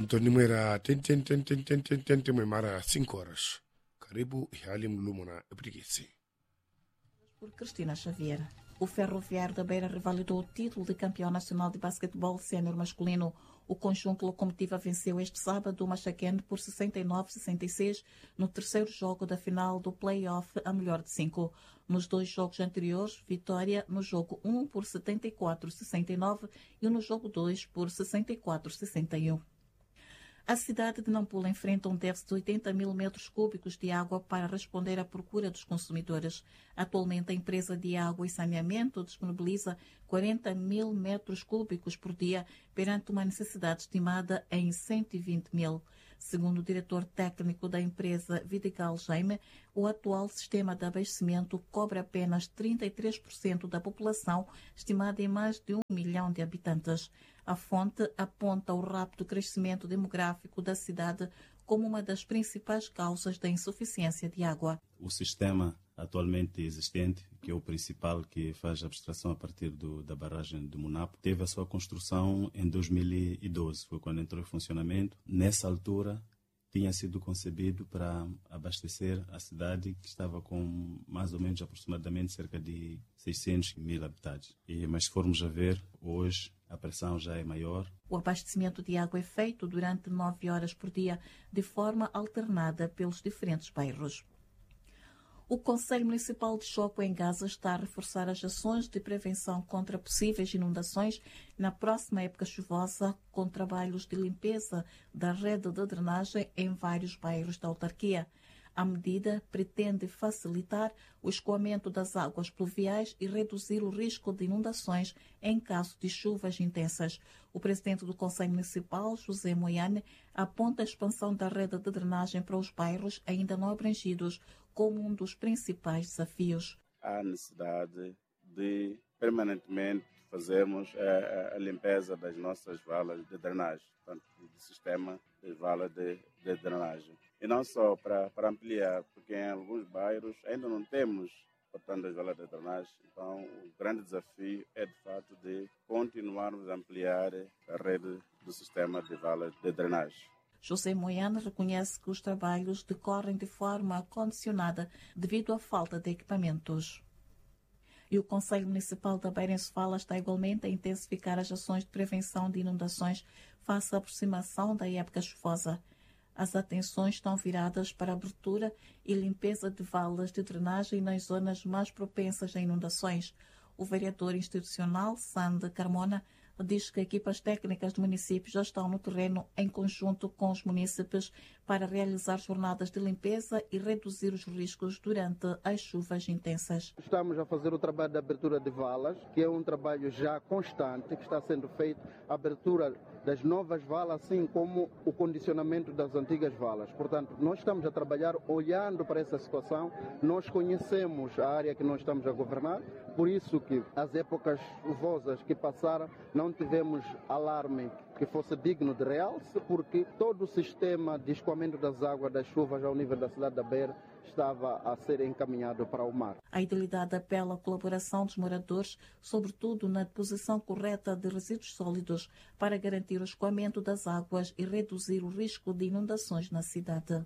Mtonimwera tente mara 5 horas. Karibu hali mlumo na epigisi. Por Cristina Xavier. O Ferroviário da Beira revalidou o título de campeão nacional de basquetebol sénior masculino. O conjunto Locomotiva venceu este sábado o Machaquene por 69-66 no terceiro jogo da final do play-off a melhor de 5. Nos 2 jogos anteriores, vitória no jogo 1 por 74-69 e no jogo 2 por 64-61. A cidade de Nampula enfrenta um déficit de 80 mil metros cúbicos de água para responder à procura dos consumidores. Atualmente, a empresa de água e saneamento disponibiliza 40 mil metros cúbicos por dia, perante uma necessidade estimada em 120 mil. Segundo o diretor técnico da empresa, Vidigal Jaime, o atual sistema de abastecimento cobre apenas 33% da população, estimada em mais de 1 milhão de habitantes. A fonte aponta o rápido crescimento demográfico da cidade como uma das principais causas da insuficiência de água. O sistema atualmente existente, que é o principal que faz a abstração a partir da barragem de Munapo, teve a sua construção em 2012, foi quando entrou em funcionamento. Nessa altura, tinha sido concebido para abastecer a cidade, que estava com mais ou menos aproximadamente cerca de 600 mil habitantes. Mas se formos a ver, hoje a pressão já é maior. O abastecimento de água é feito durante 9 horas por dia, de forma alternada pelos diferentes bairros. O Conselho Municipal de Choco, em Gaza, está a reforçar as ações de prevenção contra possíveis inundações na próxima época chuvosa, com trabalhos de limpeza da rede de drenagem em vários bairros da autarquia. A medida pretende facilitar o escoamento das águas pluviais e reduzir o risco de inundações em caso de chuvas intensas. O presidente do Conselho Municipal, José Moiane, aponta a expansão da rede de drenagem para os bairros ainda não abrangidos como um dos principais desafios. Há necessidade de permanentemente fazermos a limpeza das nossas valas de drenagem, portanto, do sistema de valas de drenagem. E não só para ampliar, porque em alguns bairros ainda não temos, portanto, as valas de drenagem. Então, o grande desafio é, de fato, de continuarmos a ampliar a rede do sistema de valas de drenagem. José Moiane reconhece que os trabalhos decorrem de forma condicionada devido à falta de equipamentos. E o Conselho Municipal da Beira em Sofala está igualmente a intensificar as ações de prevenção de inundações face à aproximação da época chuvosa. As atenções estão viradas para a abertura e limpeza de valas de drenagem nas zonas mais propensas a inundações. O vereador institucional, Sande Carmona, diz que equipas técnicas do município já estão no terreno em conjunto com os munícipes para realizar jornadas de limpeza e reduzir os riscos durante as chuvas intensas. Estamos a fazer o trabalho de abertura de valas, que é um trabalho já constante, que está sendo feito, a abertura das novas valas, assim como o condicionamento das antigas valas. Portanto, nós estamos a trabalhar olhando para essa situação, nós conhecemos a área que nós estamos a governar, por isso que as épocas chuvosas que passaram não tivemos alarme que fosse digno de realce, porque todo o sistema de escoamento das águas das chuvas ao nível da cidade da Beira estava a ser encaminhado para o mar. A idilidade apela à colaboração dos moradores, sobretudo na deposição correta de resíduos sólidos, para garantir o escoamento das águas e reduzir o risco de inundações na cidade.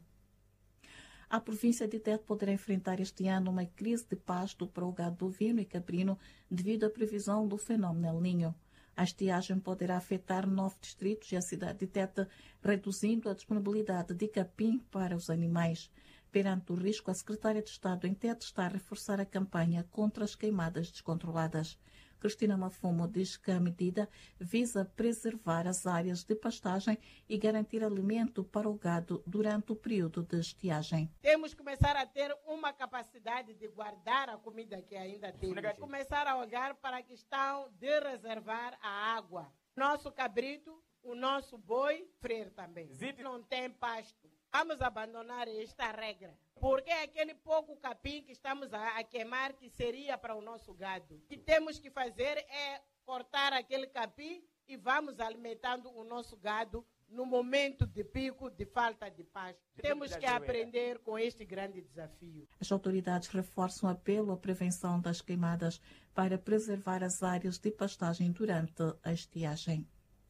A província de Tete poderá enfrentar este ano uma crise de pasto para o gado bovino e caprino devido à previsão do fenómeno El Niño. A estiagem poderá afetar 9 distritos e a cidade de Tete, reduzindo a disponibilidade de capim para os animais. Perante o risco, a secretária de Estado em Tete está a reforçar a campanha contra as queimadas descontroladas. Cristina Mafumo diz que a medida visa preservar as áreas de pastagem e garantir alimento para o gado durante o período de estiagem. Temos que começar a ter uma capacidade de guardar a comida que ainda temos. Começar a olhar para a questão de reservar a água. Nosso cabrito, o nosso boi, freire também. Não tem pasto. Vamos abandonar esta regra, porque é aquele pouco capim que estamos a queimar que seria para o nosso gado. O que temos que fazer é cortar aquele capim e vamos alimentando o nosso gado no momento de pico de falta de pasto. Temos que aprender com este grande desafio. As autoridades reforçam o apelo à prevenção das queimadas para preservar as áreas de pastagem durante a estiagem.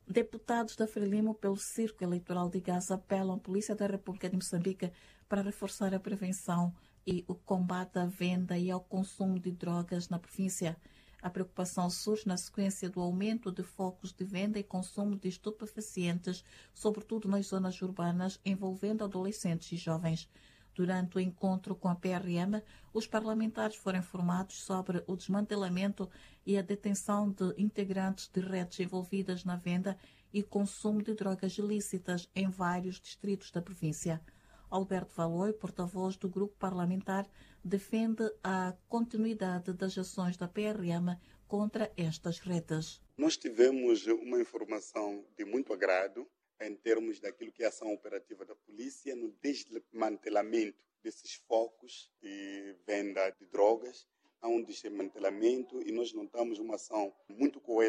Deputados da Frelimo pelo Circo Eleitoral de Gaza apelam à Polícia da República de Moçambique para reforçar a prevenção e o combate à venda e ao consumo de drogas na província. A preocupação surge na sequência do aumento de focos de venda e consumo de estupefacientes, sobretudo nas zonas urbanas, envolvendo adolescentes e jovens. Durante o encontro com a PRM, os parlamentares foram informados sobre o desmantelamento e a detenção de integrantes de redes envolvidas na venda e consumo de drogas ilícitas em vários distritos da província. Alberto Valoi, porta-voz do grupo parlamentar, defende a continuidade das ações da PRM contra estas redes. Nós tivemos uma informação de muito agrado em termos daquilo que é a ação operativa da polícia no desmantelamento desses focos de venda de drogas. Há um desmantelamento e nós notamos uma ação muito coesa